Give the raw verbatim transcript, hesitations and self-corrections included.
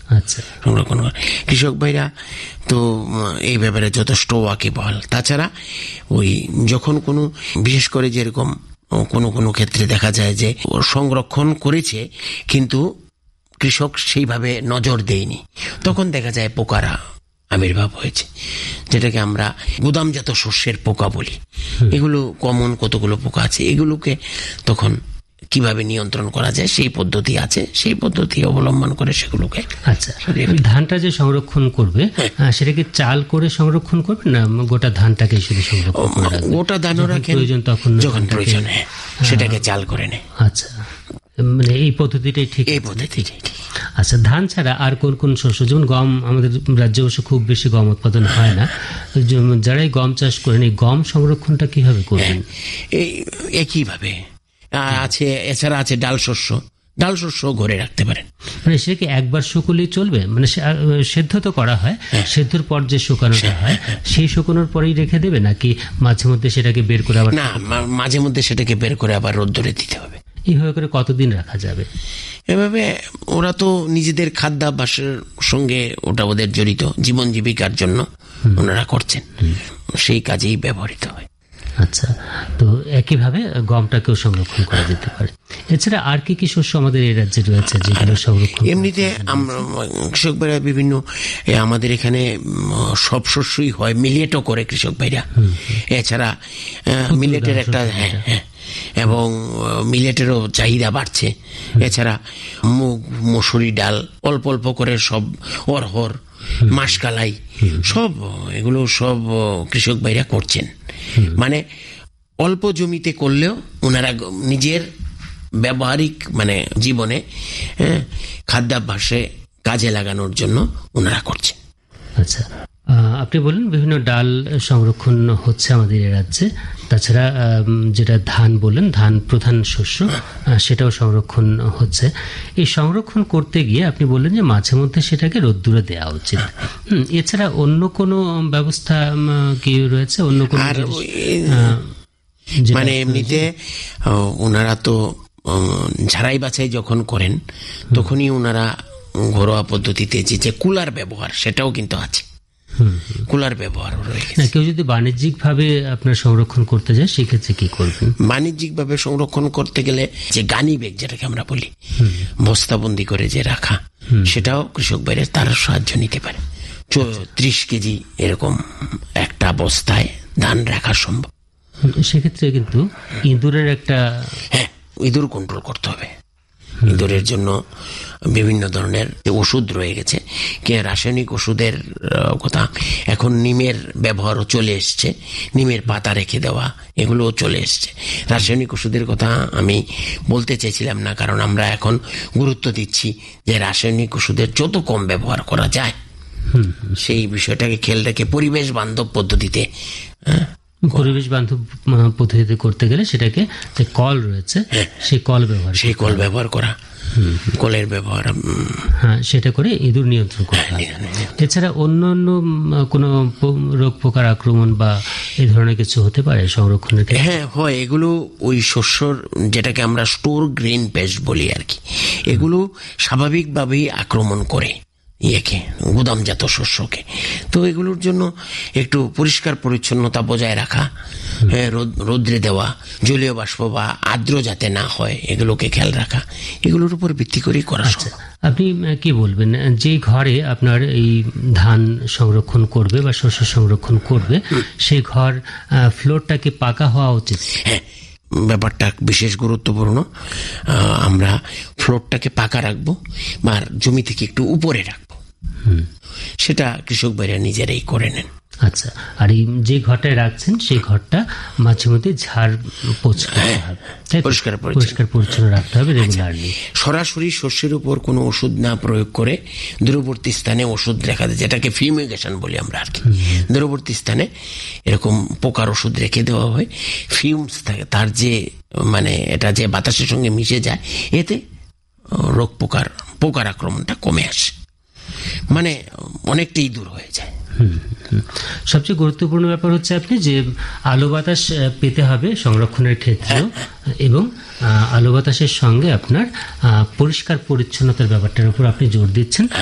আচ্ছা, সংরক্ষণ করে। কৃষক ভাইরা তো এই ব্যাপারে যথেষ্ট ওয়াকিবহাল। তাছাড়া ওই যখন কোনো বিশেষ করে যেরকম কোনো কোনো ক্ষেত্রে দেখা যায় যে সংরক্ষণ করেছে কিন্তু কৃষক সেইভাবে নজর দেয়নি, তখন দেখা যায় পোকারা আবির্ভাব হয়েছে, যেটাকে আমরা গুদামজাত শস্যের পোকা বলি। এগুলো কমন কতগুলো পোকা আছে, এগুলোকে তখন কিভাবে নিয়ন্ত্রণ করা যায় সেই পদ্ধতি আছে, সেই পদ্ধতি অবলম্বন করে সেগুলোকে। আচ্ছা, ধানটা যে সংরক্ষণ করবে সেটাকে চাল করে সংরক্ষণ করবে না গোটা ধানটাকে শুধু সংরক্ষণ করে রাখবে? গোটা ধানও রাখেন, প্রয়োজন তখন যখন প্রয়োজন হয় সেটাকে চাল করে নেয়। আচ্ছা, মানে এই পদ্ধতিটাই ঠিক? এই পদ্ধতিটাই ঠিক। আচ্ছা, ধান ছাড়া আর কোন কোন শস্য, যেমন গম, আমাদের রাজ্যে অবশ্য খুব বেশি গম উৎপাদন হয় না, যারাই গম চাষ করেন এই গম সংরক্ষণটা কিভাবে করবেন? এই একইভাবে আছে। এছাড়া আছে ডাল শস্য, ডাল শস্য ঘরে রাখতে পারেন। মানে সেটাকে একবার শুকলেই চলবে? মানে সেদ্ধ তো করা হয়, সেদ্ধর পর যে শুকানোটা হয় সেই শুকানোর পরেই রেখে দেবে, নাকি মাঝে মধ্যে সেটাকে বের করে আবার? না, মাঝে মধ্যে সেটাকে বের করে আবার রোদ্দুরে দিতে হবে। এইভাবে করে কতদিন রাখা যাবে? এভাবে ওরা তো নিজেদের খাদ্যাভ্যাসের সঙ্গে ওটা ওদের জড়িত, জীবন জীবিকার জন্য ওনারা করছেন, সেই কাজেই ব্যবহৃত হয়। আচ্ছা, তো একইভাবে গমটাকেও সংরক্ষণ করা যেতে পারে। এছাড়া আর কি কি শস্য আমাদের এই রাজ্যে রয়েছে যেগুলো সংরক্ষণ? এমনিতে আমরা কৃষক ভাইরা বিভিন্ন, আমাদের এখানে সব শস্যই হয়, মিলেটও করে কৃষক ভাইরা। এছাড়া মিলেটের একটা, হ্যাঁ হ্যাঁ এবং মিলেটেরও চাহিদা বাড়ছে। এছাড়া মুগ, মসুরি ডাল, অল্প অল্প করে সব, অরহর, মাসকালাই, সব এগুলো সব কৃষক ভাইরা করছেন। মানে অল্প জমিতে করলেও ওনারা নিজের ব্যবহারিক মানে জীবনে খাদ্যাভ্যাসে কাজে লাগানোর জন্য ওনারা করছেন। আচ্ছা, আপনি বললেন বিভিন্ন ডাল সংরক্ষণ হচ্ছে আমাদের এই রাজ্যে, তাছাড়া যেটা ধান বললেন, ধান প্রধান শস্য, সেটাও সংরক্ষণ হচ্ছে। এই সংরক্ষণ করতে গিয়ে আপনি বললেন যে মাঝে মধ্যে সেটাকে রোদ্দুরে দেওয়া উচিত। এছাড়া অন্য কোনো ব্যবস্থা কি রয়েছে? অন্য কোনো মানে এমনিতে ওনারা তো ঝাড়াই বাছাই যখন করেন তখনই ওনারা ঘরোয়া পদ্ধতিতে যে কুলার ব্যবহার, সেটাও কিন্তু আছে। কুলার ব্যবহার রয়েছে। কেউ যদি বাণিজ্যিক ভাবে আপনার সংরক্ষণ করতে যায় সেক্ষেত্রে কি করবেন? বাণিজ্যিক ভাবে সংরক্ষণ করতে গেলে যে গানি ব্যাগ, যেটাকে আমরা বলি, বস্তাবন্দি করে যে রাখা, সেটাও কৃষক বাইরে তার সাহায্য নিতে পারে। ত্রিশ কেজি এরকম একটা বস্তায় ধান রাখা সম্ভব। সেক্ষেত্রে কিন্তু ইঁদুরের একটা, হ্যাঁ, ইঁদুর কন্ট্রোল করতে হবে। ইঁদুরের জন্য বিভিন্ন ধরনের ওষুধ রয়ে গেছে, কে রাসায়নিক ওষুধের কথা, এখন নিমের ব্যবহারও চলে এসছে, নিমের পাতা রেখে দেওয়া, এগুলোও চলে এসছে। রাসায়নিক ওষুধের কথা আমি বলতে চাইছিলাম না, কারণ আমরা এখন গুরুত্ব দিচ্ছি যে রাসায়নিক ওষুধের যত কম ব্যবহার করা যায় সেই বিষয়টাকে খেয়াল রেখে পরিবেশ বান্ধব পদ্ধতিতে, পরিবেশ বান্ধব পদ্ধতিতে করতে গেলে সেটাকে যে কল রয়েছে সেই কল ব্যবহার সেই কল ব্যবহার করা, কলের ব্যবহার, হ্যাঁ, সেটা করে ইঁদুর নিয়ন্ত্রণ করতে হবে। এছাড়া অন্য অন্য কোনো রোগ পোকার আক্রমণ বা এই ধরনের কিছু হতে পারে সংরক্ষণের ক্ষেত্রে? হ্যাঁ হয়, এগুলো ওই শস্যর যেটাকে আমরা স্টোর গ্রেন পেস্ট বলি আর কি, এগুলো স্বাভাবিকভাবেই আক্রমণ করে ইয়েকে, গুদামজাত শস্যকে। তো এগুলোর জন্য একটু পরিষ্কার পরিচ্ছন্নতা বজায় রাখা, হ্যাঁ, রোদ্রে দেওয়া, জলীয় বাষ্প বা আর্দ্র যাতে না হয় এগুলোকে খেয়াল রাখা, এগুলোর উপর ভিত্তি করেই করা। আচ্ছা, আপনি কি বলবেন, যে ঘরে আপনার এই ধান সংরক্ষণ করবে বা শস্য সংরক্ষণ করবে সেই ঘর ফ্লোরটাকে পাকা হওয়া উচিত? হ্যাঁ, ব্যাপারটা বিশেষ গুরুত্বপূর্ণ। আমরা ফ্লোরটাকে পাকা রাখবো বা জমি থেকে একটু উপরে রাখবো, সেটা কৃষক ভাইরা নিজেরাই করে নেন। আচ্ছা, আর এই যে ঘরটায় রাখছেন সেই ঘরটা মাঝে মধ্যে ঝাড় পোছ করতে হবে, পরিষ্কার পরিষ্কার পরিচ্ছন্ন রাখতে হবে রেগুলারলি। সরাসরি শস্যের উপর কোনো ওষুধ না প্রয়োগ করে দূরবর্তী স্থানে ওষুধ রেখা দেয়, যেটাকে ফিউমিগেশন বলি আমরা আর কি। দূরবর্তী স্থানে এরকম পোকার ওষুধ রেখে দেওয়া হয়, ফিউমস থাকে, তার যে মানে এটা যে বাতাসের সঙ্গে মিশে যায়, এতে রোগ পোকার পোকার আক্রমণটা কমে আসে, মানে অনেকটাই দূর হয়ে যায়। সবচেয়ে গুরুত্বপূর্ণ ব্যাপার হচ্ছে আপনি যে আলো বাতাস পেতে হবে সংরক্ষণের ক্ষেত্রেও, এবং আলো বাতাসের সঙ্গে আপনার পরিষ্কার পরিচ্ছন্নতার ব্যাপারটার উপর আপনি জোর দিচ্ছেন।